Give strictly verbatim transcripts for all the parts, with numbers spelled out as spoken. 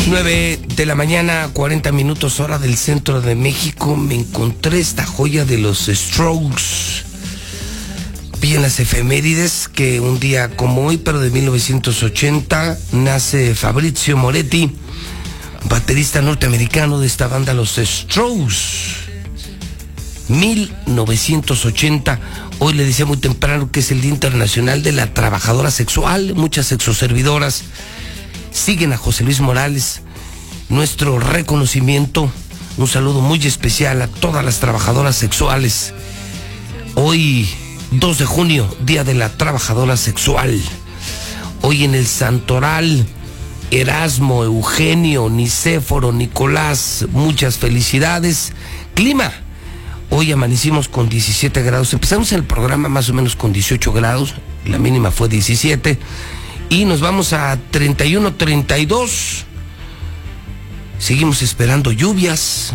nueve de la mañana, cuarenta minutos hora del centro de México. Me encontré esta joya de los Strokes. Vi en las efemérides que un día como hoy, pero de mil novecientos ochenta, nace Fabrizio Moretti, baterista norteamericano de esta banda, los Strokes. mil novecientos ochenta. Hoy le decía muy temprano que es el Día Internacional de la Trabajadora Sexual. Muchas sexoservidoras siguen a José Luis Morales. Nuestro reconocimiento, un saludo muy especial a todas las trabajadoras sexuales. Hoy, dos de junio, Día de la Trabajadora Sexual. Hoy en el Santoral, Erasmo, Eugenio, Nicéforo, Nicolás, muchas felicidades. Clima. Hoy amanecimos con diecisiete grados. Empezamos el programa más o menos con dieciocho grados. La mínima fue diecisiete. Y nos vamos a treinta y uno, treinta y dos. Seguimos esperando lluvias.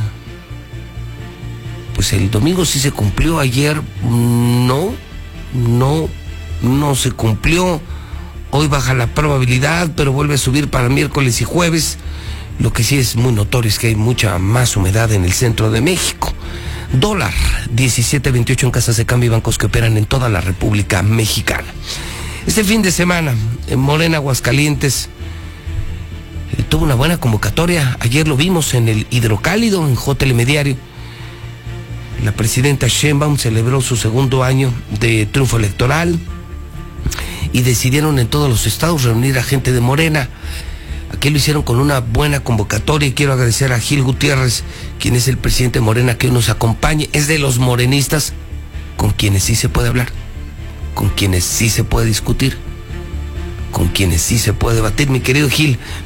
Pues el domingo sí se cumplió. Ayer no, no, no se cumplió. Hoy baja la probabilidad, pero vuelve a subir para miércoles y jueves. Lo que sí es muy notorio es que hay mucha más humedad en el centro de México. Dólar diecisiete veintiocho en casas de cambio y bancos que operan en toda la República Mexicana. Este fin de semana, en Morena, Aguascalientes, eh, tuvo una buena convocatoria. Ayer lo vimos en el Hidrocálido, en J L Mediario. La presidenta Sheinbaum celebró su segundo año de triunfo electoral y decidieron en todos los estados reunir a gente de Morena. Aquí lo hicieron con una buena convocatoria y quiero agradecer a Gil Gutiérrez, quien es el presidente de Morena, que nos acompañe. Es de los morenistas con quienes sí se puede hablar, con quienes sí se puede discutir, con quienes sí se puede debatir. Mi querido Gil,